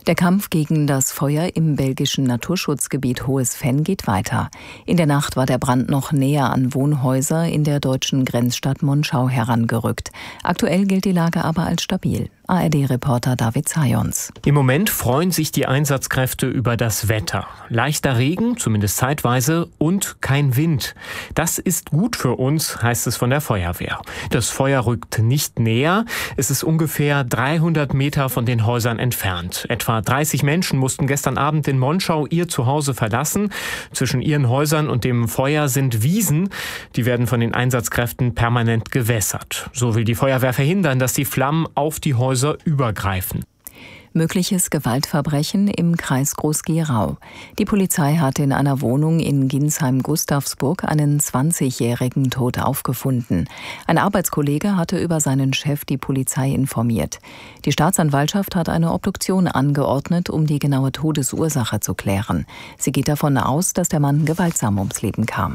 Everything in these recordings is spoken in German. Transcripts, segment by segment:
Der Kampf gegen das Feuer im belgischen Naturschutzgebiet Hohes Venn geht weiter. In der Nacht war der Brand noch näher an Wohnhäuser in der deutschen Grenzstadt Monschau herangerückt. Aktuell gilt die Lage aber als stabil. ARD-Reporter David Zajons. Im Moment freuen sich die Einsatzkräfte über das Wetter. Leichter Regen, zumindest zeitweise, und kein Wind. Das ist gut für uns, heißt es von der Feuerwehr. Das Feuer rückt nicht näher. Es ist ungefähr 300 Meter von den Häusern entfernt. Etwa 30 Menschen mussten gestern Abend in Monschau ihr Zuhause verlassen. Zwischen ihren Häusern und dem Feuer sind Wiesen. Die werden von den Einsatzkräften permanent gewässert. So will die Feuerwehr verhindern, dass die Flammen auf die Häuser übergreifen. Mögliches Gewaltverbrechen im Kreis Groß-Gerau. Die Polizei hatte in einer Wohnung in Ginsheim-Gustavsburg einen 20-Jährigen tot aufgefunden. Ein Arbeitskollege hatte über seinen Chef die Polizei informiert. Die Staatsanwaltschaft hat eine Obduktion angeordnet, um die genaue Todesursache zu klären. Sie geht davon aus, dass der Mann gewaltsam ums Leben kam.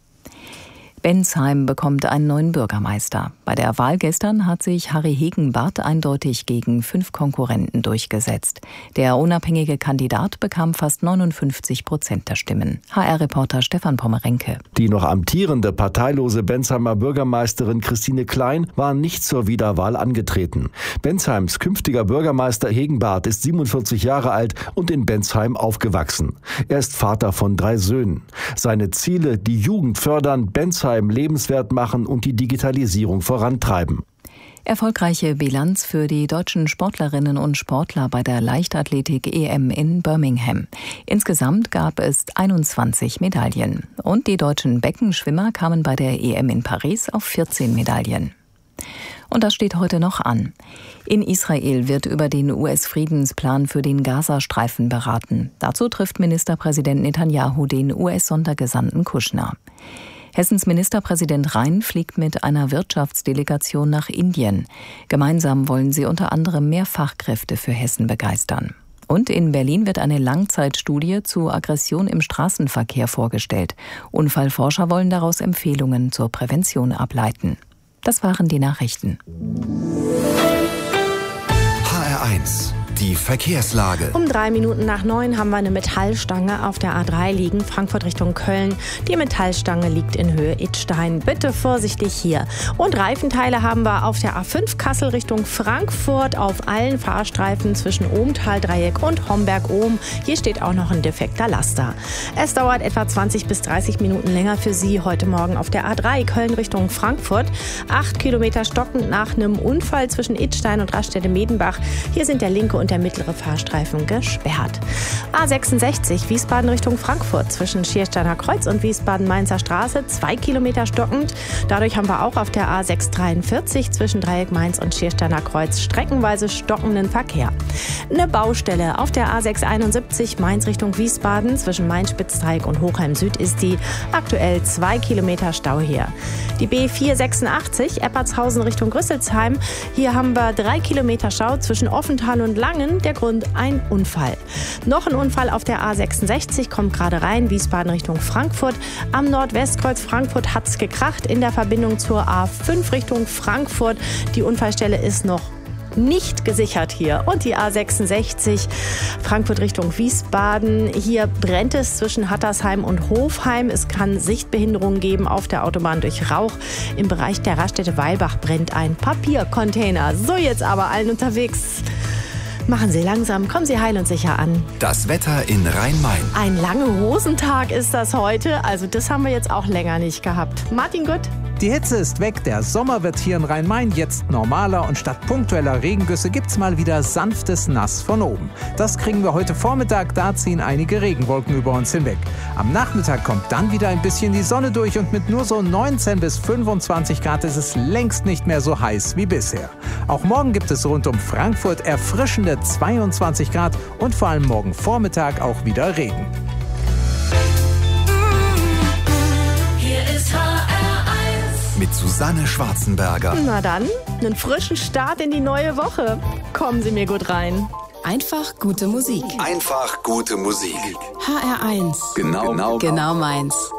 Bensheim bekommt einen neuen Bürgermeister. Bei der Wahl gestern hat sich Harry Hegenbarth eindeutig gegen 5 Konkurrenten durchgesetzt. Der unabhängige Kandidat bekam fast 59% der Stimmen. HR-Reporter Stefan Pommerenke. Die noch amtierende parteilose Bensheimer Bürgermeisterin Christine Klein war nicht zur Wiederwahl angetreten. Bensheims künftiger Bürgermeister Hegenbarth ist 47 Jahre alt und in Bensheim aufgewachsen. Er ist Vater von 3 Söhnen. Seine Ziele: die Jugend fördern, Bensheim lebenswert machen und die Digitalisierung vorantreiben. Erfolgreiche Bilanz für die deutschen Sportlerinnen und Sportler bei der Leichtathletik-EM in Birmingham. Insgesamt gab es 21 Medaillen. Und die deutschen Beckenschwimmer kamen bei der EM in Paris auf 14 Medaillen. Und das steht heute noch an. In Israel wird über den US-Friedensplan für den Gazastreifen beraten. Dazu trifft Ministerpräsident Netanyahu den US-Sondergesandten Kushner. Hessens Ministerpräsident Rhein fliegt mit einer Wirtschaftsdelegation nach Indien. Gemeinsam wollen sie unter anderem mehr Fachkräfte für Hessen begeistern. Und in Berlin wird eine Langzeitstudie zu Aggression im Straßenverkehr vorgestellt. Unfallforscher wollen daraus Empfehlungen zur Prävention ableiten. Das waren die Nachrichten. HR1. Die Verkehrslage. Um 9:03 haben wir eine Metallstange auf der A3 liegen, Frankfurt Richtung Köln. Die Metallstange liegt in Höhe Idstein. Bitte vorsichtig hier. Und Reifenteile haben wir auf der A5 Kassel Richtung Frankfurt auf allen Fahrstreifen zwischen Ohmtal-Dreieck und Homberg-Ohm. Hier steht auch noch ein defekter Laster. Es dauert etwa 20 bis 30 Minuten länger für Sie heute Morgen auf der A3 Köln Richtung Frankfurt. 8 Kilometer stockend nach einem Unfall zwischen Idstein und Raststätte-Medenbach. Hier sind der linke und der mittlere Fahrstreifen gesperrt. A66 Wiesbaden Richtung Frankfurt zwischen Schiersteiner Kreuz und Wiesbaden-Mainzer Straße 2 Kilometer stockend. Dadurch haben wir auch auf der A643 zwischen Dreieck Mainz und Schiersteiner Kreuz streckenweise stockenden Verkehr. Eine Baustelle auf der A671 Mainz Richtung Wiesbaden zwischen Main-Spitzdreieck und Hochheim Süd ist die aktuell 2 Kilometer Stau hier. Die B486 Eppertshausen Richtung Rüsselsheim. Hier haben wir 3 Kilometer Stau zwischen Offental und Langen. Der Grund: ein Unfall. Noch ein Unfall auf der A66 kommt gerade rein, Wiesbaden Richtung Frankfurt. Am Nordwestkreuz Frankfurt hat's gekracht in der Verbindung zur A5 Richtung Frankfurt. Die Unfallstelle ist noch nicht gesichert hier. Und die A66 Frankfurt Richtung Wiesbaden. Hier brennt es zwischen Hattersheim und Hofheim. Es kann Sichtbehinderungen geben auf der Autobahn durch Rauch. Im Bereich der Raststätte Weilbach brennt ein Papiercontainer. So, jetzt aber allen unterwegs. Machen Sie langsam, kommen Sie heil und sicher an. Das Wetter in Rhein-Main. Ein lange Hosentag ist das heute. Also das haben wir jetzt auch länger nicht gehabt. Martin Gütt. Die Hitze ist weg, der Sommer wird hier in Rhein-Main jetzt normaler und statt punktueller Regengüsse gibt's mal wieder sanftes Nass von oben. Das kriegen wir heute Vormittag, da ziehen einige Regenwolken über uns hinweg. Am Nachmittag kommt dann wieder ein bisschen die Sonne durch und mit nur so 19 bis 25 Grad ist es längst nicht mehr so heiß wie bisher. Auch morgen gibt es rund um Frankfurt erfrischende 22 Grad und vor allem morgen Vormittag auch wieder Regen. Mit Susanne Schwarzenberger. Na dann, einen frischen Start in die neue Woche. Kommen Sie mir gut rein. Einfach gute Musik. Einfach gute Musik. HR1. Genau meins.